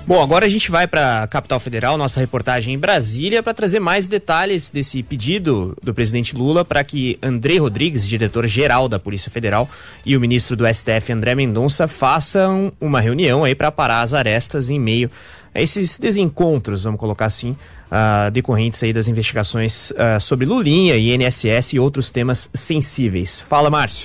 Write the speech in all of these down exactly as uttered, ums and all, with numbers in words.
Bom, agora a gente vai para a capital federal, nossa reportagem em Brasília, para trazer mais detalhes desse pedido do presidente Lula para que André Rodrigues, diretor-geral da Polícia Federal, e o ministro do S T F, André Mendonça, façam uma reunião aí para parar as arestas em meio a esses desencontros, vamos colocar assim, uh, decorrentes aí das investigações uh, sobre Lulinha, I N S S e outros temas sensíveis. Fala, Márcio.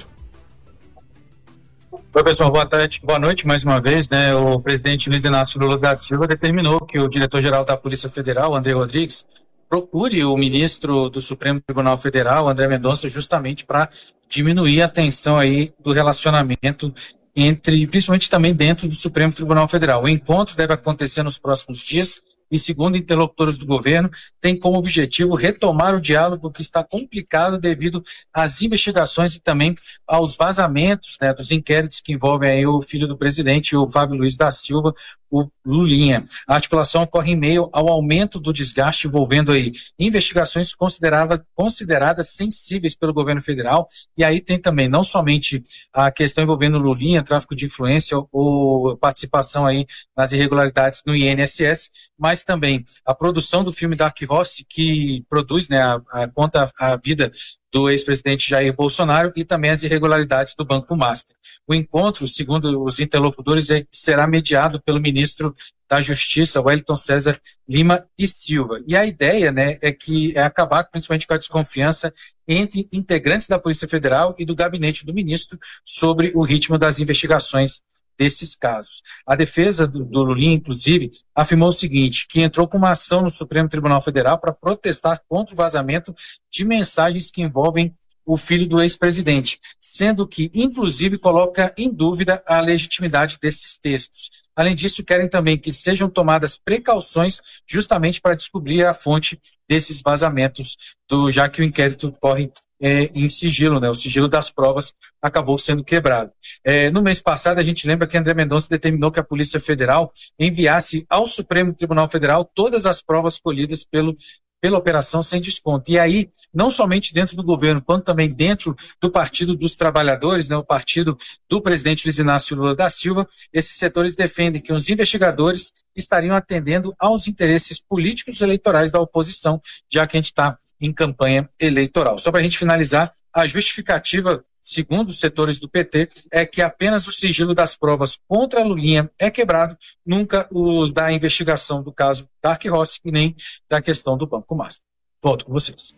Oi, pessoal, boa tarde, boa noite mais uma vez, né? O presidente Luiz Inácio Lula da Silva determinou que o diretor-geral da Polícia Federal, André Rodrigues, procure o ministro do Supremo Tribunal Federal, André Mendonça, justamente para diminuir a tensão aí do relacionamento entre, principalmente também dentro do Supremo Tribunal Federal. O encontro deve acontecer nos próximos dias e, segundo interlocutores do governo, tem como objetivo retomar o diálogo que está complicado devido às investigações e também aos vazamentos, né, dos inquéritos que envolvem aí o filho do presidente, o Fábio Luiz da Silva, o Lulinha. A articulação ocorre em meio ao aumento do desgaste envolvendo aí investigações consideradas, consideradas sensíveis pelo governo federal, e aí tem também não somente a questão envolvendo Lulinha, tráfico de influência ou participação aí nas irregularidades no I N S S, mas também a produção do filme Dark Horse, que produz, né, a, a, conta a vida do ex-presidente Jair Bolsonaro, e também as irregularidades do Banco Master. O encontro, segundo os interlocutores, é, será mediado pelo ministro da Justiça, Wellington César Lima e Silva. E a ideia, né, é que é acabar principalmente com a desconfiança entre integrantes da Polícia Federal e do gabinete do ministro sobre o ritmo das investigações desses casos. A defesa do, do Lulinha, inclusive, afirmou o seguinte, que entrou com uma ação no Supremo Tribunal Federal para protestar contra o vazamento de mensagens que envolvem o filho do ex-presidente, sendo que, inclusive, coloca em dúvida a legitimidade desses textos. Além disso, querem também que sejam tomadas precauções justamente para descobrir a fonte desses vazamentos, do, já que o inquérito corre é, em sigilo, né? O sigilo das provas acabou sendo quebrado. É, no mês passado, a gente lembra que André Mendonça determinou que a Polícia Federal enviasse ao Supremo Tribunal Federal todas as provas colhidas pelo pela operação sem desconto. E aí, não somente dentro do governo, quanto também dentro do Partido dos Trabalhadores, né, o partido do presidente Luiz Inácio Lula da Silva, esses setores defendem que os investigadores estariam atendendo aos interesses políticos e eleitorais da oposição, já que a gente está em campanha eleitoral. Só para a gente finalizar, a justificativa, segundo os setores do P T, é que apenas o sigilo das provas contra a Lulinha é quebrado, nunca os da investigação do caso Dark Horse e nem da questão do Banco Master. Volto com vocês.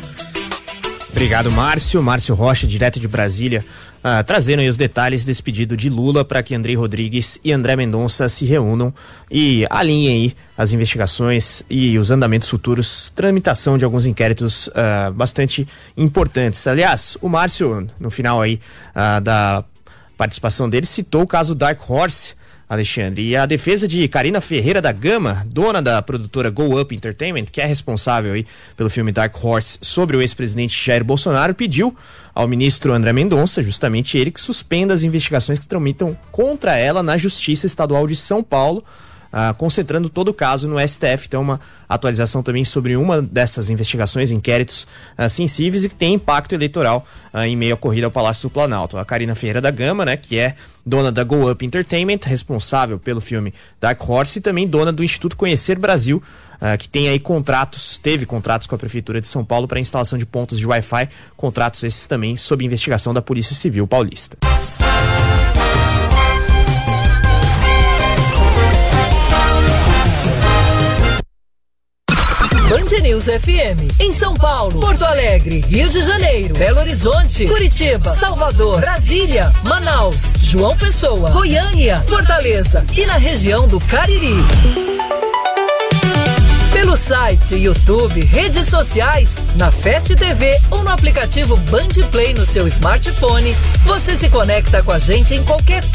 Obrigado, Márcio. Márcio Rocha, direto de Brasília, uh, trazendo aí os detalhes desse pedido de Lula para que André Rodrigues e André Mendonça se reúnam e alinhem aí as investigações e os andamentos futuros, tramitação de alguns inquéritos uh, bastante importantes. Aliás, o Márcio, no final aí uh, da participação dele, citou o caso Dark Horse, Alexandre, e a defesa de Karina Ferreira da Gama, dona da produtora Go Up Entertainment, que é responsável aí pelo filme Dark Horse sobre o ex-presidente Jair Bolsonaro, pediu ao ministro André Mendonça, justamente ele, que suspenda as investigações que tramitam contra ela na Justiça Estadual de São Paulo, Uh, concentrando todo o caso no S T F. Então, uma atualização também sobre uma dessas investigações, inquéritos uh, sensíveis e que tem impacto eleitoral uh, em meio à corrida ao Palácio do Planalto. A Karina Ferreira da Gama, né, que é dona da Go Up Entertainment, responsável pelo filme Dark Horse, e também dona do Instituto Conhecer Brasil, uh, que tem aí contratos, teve contratos com a Prefeitura de São Paulo para instalação de pontos de Wi-Fi, contratos esses também sob investigação da Polícia Civil Paulista. Band News F M, em São Paulo, Porto Alegre, Rio de Janeiro, Belo Horizonte, Curitiba, Salvador, Brasília, Manaus, João Pessoa, Goiânia, Fortaleza e na região do Cariri. Pelo site, YouTube, redes sociais, na Fast T V ou no aplicativo Band Play no seu smartphone, você se conecta com a gente em qualquer